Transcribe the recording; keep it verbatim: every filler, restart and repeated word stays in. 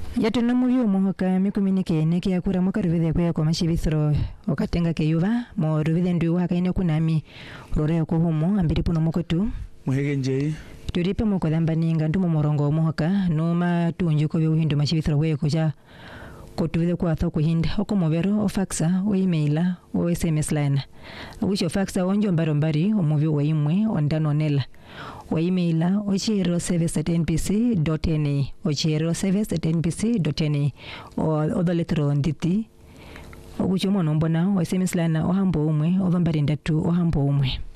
Yatuna muvyo muhoka mikuminike neke yakura mukaruvithe kwe kwa mashibithro okatenga keyuva mo ruvithe ndu hakaine kunami rore ko humo ambiri puno mukotu muhege nje turipe muko dhambaninga ndu mumorongo muhoka numa tunjuko byo hindu mashibithro we kuja kotuvithe kwa tho kuhinda oko movero ofaxa o emaila o S M S line wisho faxa onjo mbaro mbari omuvyo wa imwe ondanonela wa emaila ochero service at n p c dot n a ochero service at n p c dot n a o odoletro nditi okuchomo nombona o S M S line o hambo umwe o mbari ndatu o hambo umwe